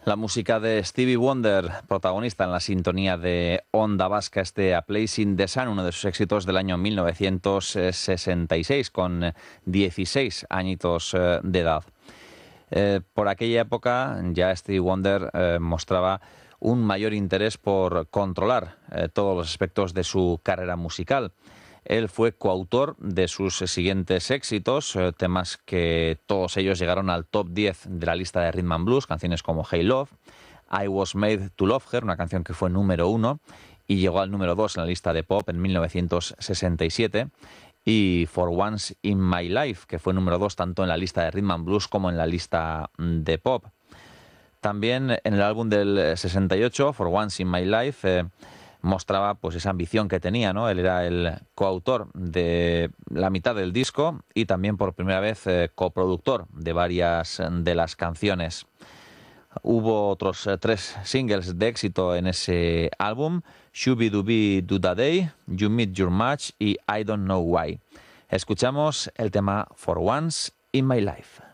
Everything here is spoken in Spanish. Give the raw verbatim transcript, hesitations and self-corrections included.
La música de Stevie Wonder, protagonista en la sintonía de Onda Vasca, este A Place in the Sun, uno de sus éxitos del año mil novecientos sesenta y seis, con dieciséis añitos de edad. Eh, por aquella época ya Stevie Wonder eh, mostraba un mayor interés por controlar eh, todos los aspectos de su carrera musical. Él fue coautor de sus siguientes éxitos, eh, temas que todos ellos llegaron al top diez de la lista de Rhythm and Blues, canciones como Hey Love, I Was Made to Love Her, una canción que fue número uno y llegó al número dos en la lista de pop en mil novecientos sesenta y siete, y For Once in My Life, que fue número dos tanto en la lista de Rhythm and Blues como en la lista de pop. También en el álbum del sesenta y ocho, For Once in My Life, eh, mostraba pues esa ambición que tenía, ¿no? Él era el coautor de la mitad del disco y también por primera vez eh, coproductor de varias de las canciones. Hubo otros eh, tres singles de éxito en ese álbum: Shooby-Dooby Doo Da Day, You Meet Your Match y I Don't Know Why. Escuchamos el tema For Once in My Life.